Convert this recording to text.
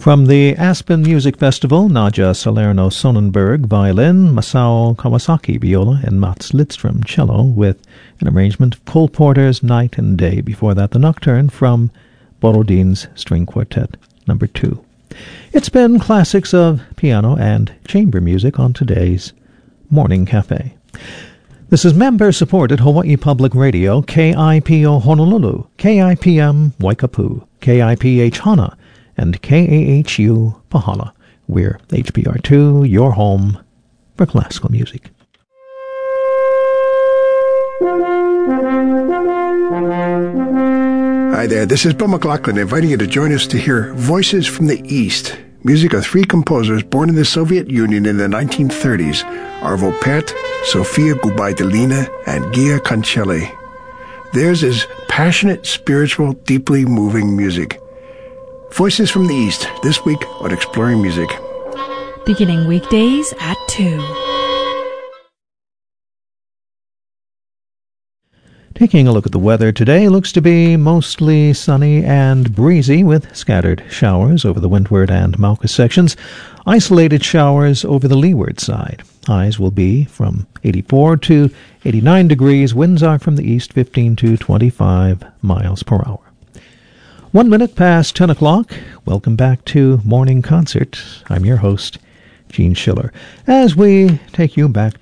From the Aspen Music Festival, Nadja Salerno-Sonnenberg, violin, Masao Kawasaki, viola, and Mats Lidström, cello, with an arrangement of Cole Porter's Night and Day. Before that, the Nocturne from Borodin's String Quartet No. 2. It's been classics of piano and chamber music on today's Morning Cafe. This is member-supported Hawaii Public Radio, KIPO Honolulu, KIPM Waikapu, KIPH Hana, and KAHU Pahala. We're HPR2, your home for classical music. Hi there, this is Bill McLaughlin inviting you to join us to hear Voices from the East, music of three composers born in the Soviet Union in the 1930s, Arvo Pärt, Sofia Gubaidulina, and Gia Cancelli. Theirs is passionate, spiritual, deeply moving music. Voices from the East, this week on Exploring Music. Beginning weekdays at 2. Taking a look at the weather today, looks to be mostly sunny and breezy with scattered showers over the windward and Mauka sections, isolated showers over the leeward side. Highs will be from 84 to 89 degrees. Winds are from the east 15 to 25 miles per hour. 1 minute past 10 o'clock. Welcome back to Morning Concert. I'm your host, Gene Schiller, as we take you back